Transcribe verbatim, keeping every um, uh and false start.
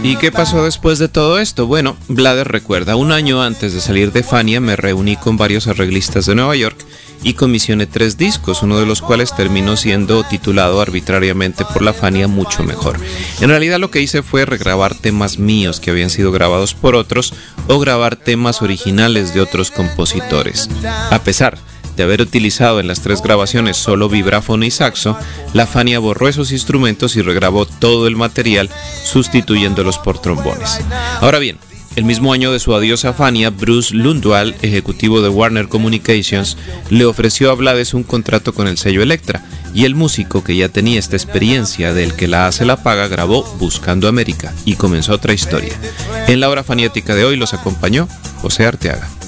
¿Y qué pasó después de todo esto? Bueno, Blades recuerda, un año antes de salir de Fania me reuní con varios arreglistas de Nueva York y comisioné tres discos, uno de los cuales terminó siendo titulado arbitrariamente por la Fania Mucho Mejor. En realidad lo que hice fue regrabar temas míos que habían sido grabados por otros o grabar temas originales de otros compositores. A pesar de haber utilizado en las tres grabaciones solo vibráfono y saxo, la Fania borró esos instrumentos y regrabó todo el material sustituyéndolos por trombones. Ahora bien, el mismo año de su adiós a Fania, Bruce Lundwall, ejecutivo de Warner Communications, le ofreció a Blades un contrato con el sello Elektra, y el músico, que ya tenía esta experiencia del que la hace la paga, grabó Buscando América y comenzó otra historia. En la hora faniática de hoy los acompañó José Arteaga.